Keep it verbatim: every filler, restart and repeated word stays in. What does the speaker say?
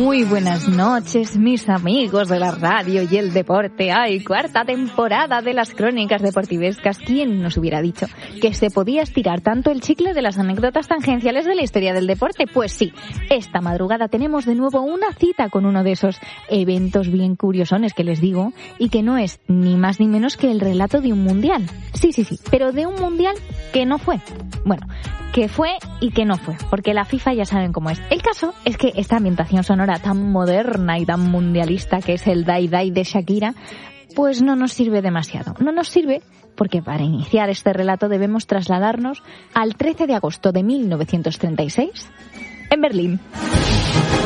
Muy buenas noches, mis amigos de la radio y el deporte. ¡Ay, cuarta temporada de las crónicas deportivescas! ¿Quién nos hubiera dicho que se podía estirar tanto el chicle de las anécdotas tangenciales de la historia del deporte? Pues sí, esta madrugada tenemos de nuevo una cita con uno de esos eventos bien curiosones que les digo, y que no es ni más ni menos que el relato de un mundial. Sí, sí, sí, pero de un mundial que no fue. Bueno, que fue y que no fue, porque la FIFA ya saben cómo es. El caso es que esta ambientación sonora tan moderna y tan mundialista que es el Dai Dai de Shakira, pues no nos sirve demasiado. No nos sirve porque para iniciar este relato debemos trasladarnos al trece de agosto de mil novecientos treinta y seis en Berlín.